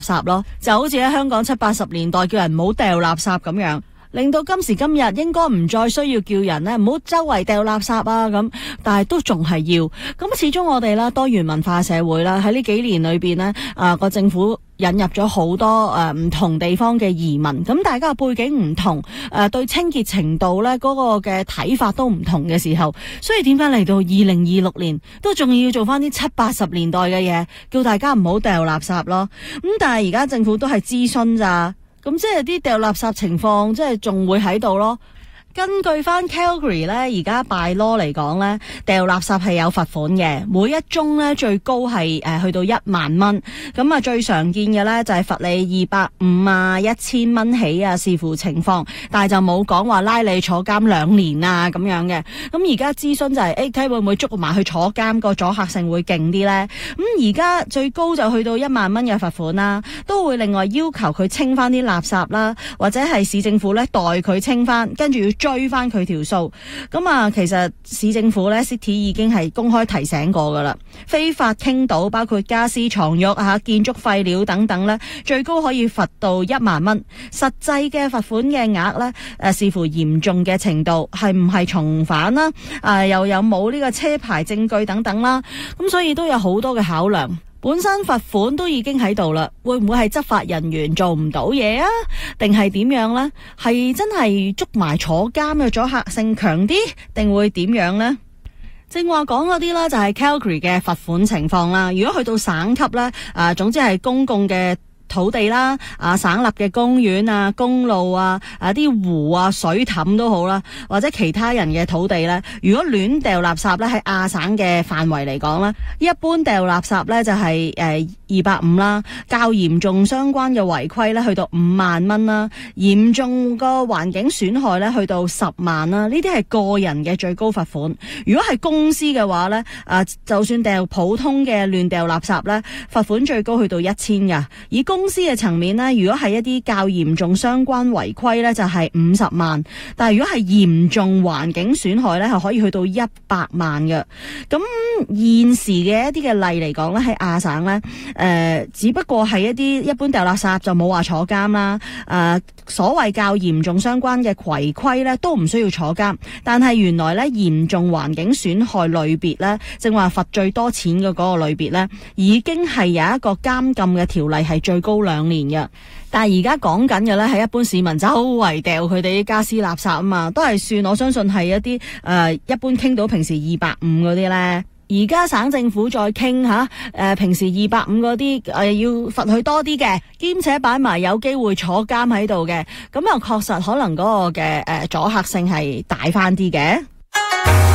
圾咯，就好似喺香港70、80年代叫人唔好掉垃圾咁樣。令到今時今日應該唔再需要叫人咧唔好周圍掉垃圾啊咁，但係都仲係要。咁始終我哋啦多元文化社會啦，喺呢幾年裏邊咧，個政府引入咗好多唔同地方嘅移民，咁大家嘅背景唔同，對清潔程度咧嗰個嘅睇法都唔同嘅時候，所以點解嚟到2026年都仲要做翻啲70、80年代嘅嘢，叫大家唔好掉垃圾咯。咁但係而家政府都係諮詢咋。咁即係啲掉垃圾情況，即係仲會喺度咯。根據翻 Calgary 咧，而家 by law 嚟講咧，掉垃圾係有罰款嘅，每一宗咧最高係去到1萬蚊。咁啊最常見嘅咧就係罰你250啊、1000蚊起啊，視乎情況。但係就冇講話拉你坐監2年啊咁樣嘅。咁而家諮詢就係睇會唔會捉埋去坐監，個阻嚇性會勁啲咧？咁而家最高就去到1萬蚊嘅罰款啦，都會另外要求佢清翻啲垃圾啦，或者係市政府咧代佢清翻，跟住要追翻佢條數。咁啊，其實市政府咧 City 已經係公開提醒過噶啦，非法傾倒包括家私、床褥啊、建築廢料等等咧，最高可以罰到1萬蚊。實際嘅罰款嘅額咧，視乎嚴重嘅程度，係唔係重犯啦，又有冇呢個車牌證據等等啦。咁所以都有好多嘅考量。本身罰款都已經喺度啦，會唔會係執法人員做唔到嘢啊？定係點樣呢？係真係捉埋坐監嘅阻嚇性強啲，定會點樣呢？正話講嗰啲啦，就係 Calgary 嘅罰款情況啦。如果去到省級咧，總之係公共嘅土地啦，省立嘅公園啊、公路啊、啲湖啊、水凼都好啦，或者其他人嘅土地咧，如果亂掉垃圾咧，喺亞省嘅範圍嚟講咧，一般掉垃圾咧就係250啦，較嚴重相關嘅違規咧去到5萬蚊啦，嚴重個環境損害咧去到10萬啦，呢啲係個人嘅最高罰款。如果係公司嘅話咧，就算掉普通嘅亂掉垃圾咧，罰款最高去到1000噶。以公司嘅層面咧，如果係一啲較嚴重相關違規咧，就係50萬。但係如果係嚴重環境損害咧，係可以去到100萬嘅。咁現時嘅一啲嘅例嚟講咧，喺亞省咧，只不過係一啲一般掉垃圾就冇話坐監啦。所謂較嚴重相關嘅違規咧，都唔需要坐監。但係原來咧嚴重環境損害類別咧，正話罰最多錢嘅嗰個類別咧，已經係有一個監禁嘅條例係最高2年嘅。但係而家講緊嘅咧係一般市民周圍掉佢哋啲家私垃圾啊嘛，都係算我相信係一啲一般傾到平時250嗰啲咧。而家省政府再傾平時250嗰啲要罰佢多啲嘅，兼且擺埋有機會坐監喺度嘅，咁又確實可能嗰個嘅阻嚇性係大翻啲嘅。